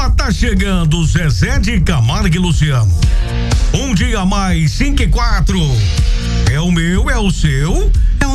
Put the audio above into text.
Tá chegando Zezé de Camargo e Luciano. Um dia mais, 5 e 4. É o meu, é o seu.